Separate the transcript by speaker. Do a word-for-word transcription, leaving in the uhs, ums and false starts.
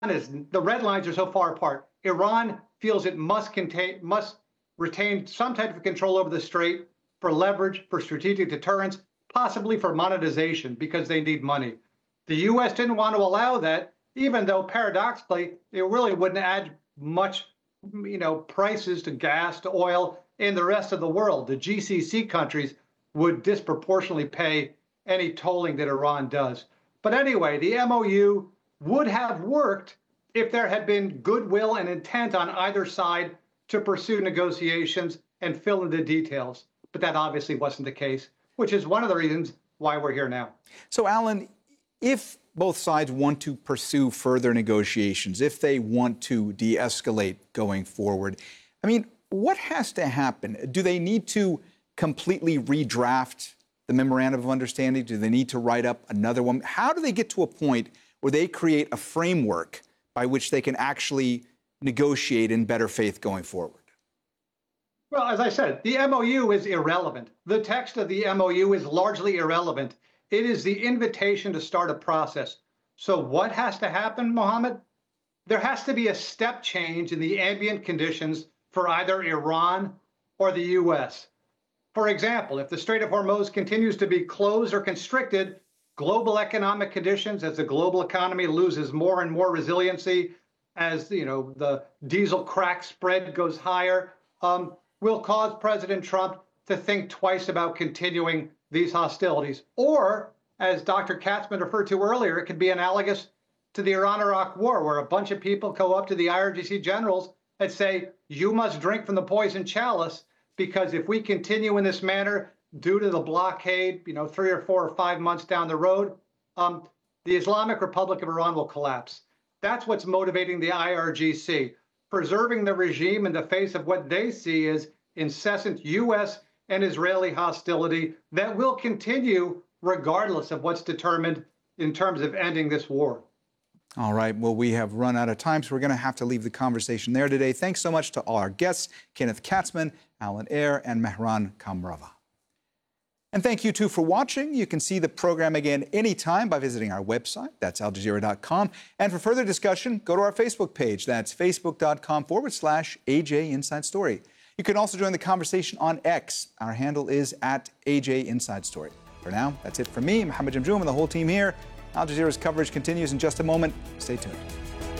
Speaker 1: is the red lines are so far apart. Iran feels it must contain, must retain some type of control over the strait for leverage, for strategic deterrence, possibly for monetization because they need money. The U S didn't want to allow that, even though paradoxically, it really wouldn't add much, you know, prices to gas, to oil in the rest of the world. The G C C countries would disproportionately pay any tolling that Iran does. But anyway, the M O U would have worked if there had been goodwill and intent on either side to pursue negotiations and fill in the details. But that obviously wasn't the case, which is one of the reasons why we're here now.
Speaker 2: So, Alan, if both sides want to pursue further negotiations, if they want to de-escalate going forward, I mean, what has to happen? Do they need to completely redraft the memorandum of understanding? Do they need to write up another one? How do they get to a point where they create a framework by which they can actually negotiate in better faith going forward?
Speaker 1: Well, as I said, the M O U is irrelevant. The text of the M O U is largely irrelevant. It is the invitation to start a process. So what has to happen, Mohammed? There has to be a step change in the ambient conditions for either Iran or the U S. For example, if the Strait of Hormuz continues to be closed or constricted, global economic conditions, as the global economy loses more and more resiliency, as you know, the diesel crack spread goes higher, um, will cause President Trump to think twice about continuing these hostilities. Or, as Doctor Katzman referred to earlier, it could be analogous to the Iran-Iraq war, where a bunch of people go up to the I R G C generals and say, you must drink from the poison chalice, because if we continue in this manner, due to the blockade, you know, three or four or five months down the road, um, the Islamic Republic of Iran will collapse. That's what's motivating the I R G C, preserving the regime in the face of what they see as incessant U S and Israeli hostility that will continue regardless of what's determined in terms of ending this war.
Speaker 2: All right. Well, we have run out of time, so we're going to have to leave the conversation there today. Thanks so much to all our guests, Kenneth Katzman, Alan Eyre, and Mehran Kamrava. And thank you, too, for watching. You can see the program again anytime by visiting our website. That's al jazeera dot com. And for further discussion, go to our Facebook page. That's facebook.com forward slash AJ Inside Story. You can also join the conversation on X. Our handle is at A J Inside Story. For now, that's it from me, Mohammed Jamjoom, and the whole team here. Al Jazeera's coverage continues in just a moment. Stay tuned.